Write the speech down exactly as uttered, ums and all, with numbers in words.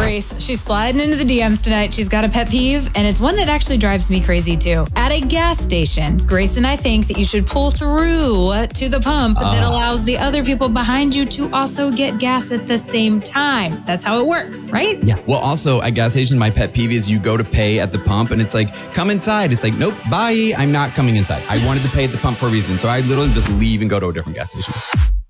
Grace, she's sliding into the D Ms tonight. She's got a pet peeve, and it's one that actually drives me crazy too. At a gas station, Grace and I think that you should pull through to the pump uh. that allows the other people behind you to also get gas at the same time. That's how it works, right? Yeah. Well, also at gas stations, my pet peeve is you go to pay at the pump and it's like, come inside. It's like, nope, bye. I'm not coming inside. I wanted to pay at the pump for a reason. So I literally just leave and go to a different gas station.